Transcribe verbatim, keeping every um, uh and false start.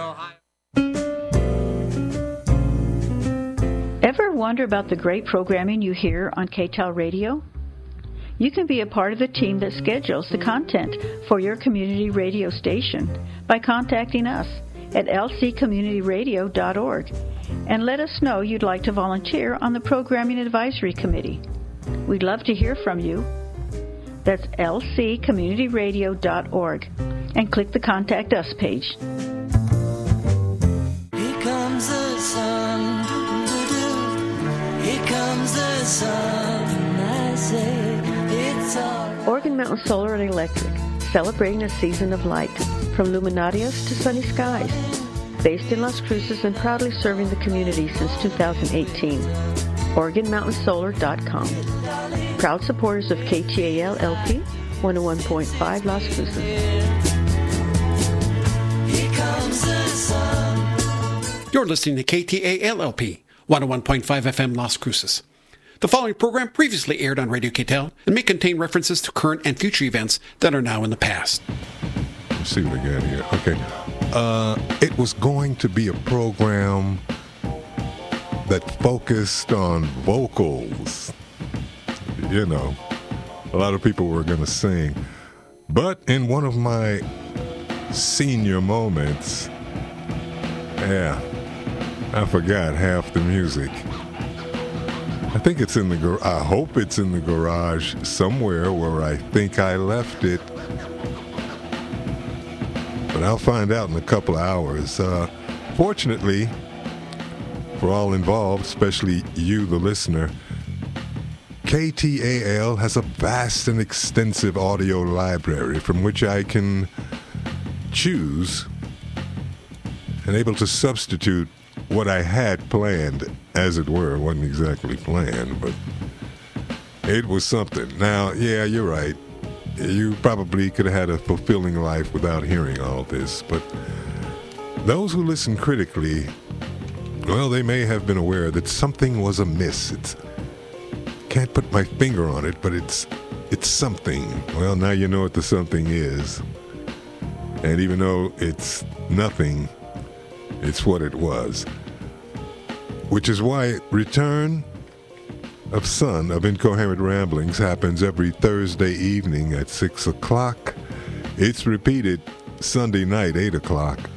Ohio. Ever wonder about the great programming you hear on K T E L Radio? You can be a part of the team that schedules the content for your community radio station by contacting us at l c community radio dot org and let us know you'd like to volunteer on the Programming Advisory Committee. We'd love to hear from you. That's l c community radio dot org and click the Contact Us page. Here comes the sun, doo-doo-doo. Here comes the sun, I say it's all right. Organ Mountain Solar and Electric, celebrating a season of light, from luminarias to sunny skies. Based in Las Cruces and proudly serving the community since two thousand eighteen. organ mountain solar dot com. Proud supporters of K T A L L P, one oh one point five Las Cruces. Here comes the sun. You're listening to K T A L L P, one oh one point five F M Las Cruces. The following program previously aired on Radio K T E L and may contain references to current and future events that are now in the past. Let's see what I got here. Okay. Uh, it was going to be a program that focused on vocals. You know, a lot of people were going to sing. But in one of my senior moments, yeah, I forgot half the music. I think it's in the gar- I hope it's in the garage somewhere where I think I left it. But I'll find out in a couple of hours. Uh, fortunately, for all involved, especially you, the listener, K T A L has a vast and extensive audio library from which I can choose and able to substitute what I had planned, as it were. It wasn't exactly planned, but it was something. Now, yeah, you're right. You probably could have had a fulfilling life without hearing all this, but those who listen critically, well, they may have been aware that something was amiss. It's can't put my finger on it, but it's it's something. Well, now you know what the something is. And even though it's nothing, it's what it was. Which is why Return of Son of Incoherent Ramblings happens every Thursday evening at six o'clock. It's repeated Sunday night, eight o'clock.